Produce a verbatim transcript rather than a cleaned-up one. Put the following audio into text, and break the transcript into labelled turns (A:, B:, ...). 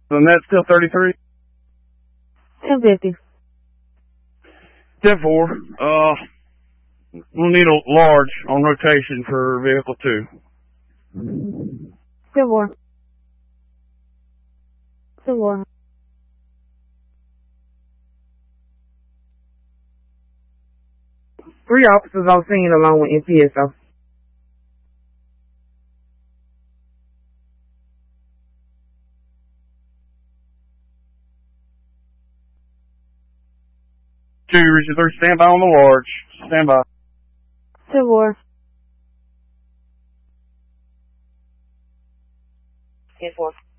A: And that's still thirty-three?
B: ten fifty.
A: ten four. Uh, we'll need a large on rotation for vehicle two.
B: ten four. ten four.
C: Three officers on scene along with N P S O.
A: Two, Richard three, stand by on the large. Stand by.
B: ten four.
C: ten four.